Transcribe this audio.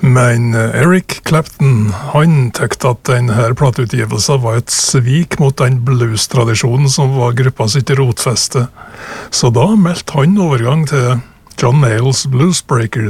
Men Eric Clapton, han tykte at denne plateutgivelsen var et svik mot den blues-tradisjonen som var gruppa sitt rotfeste. Så da meldte han overgang til John Mayalls Bluesbreakers.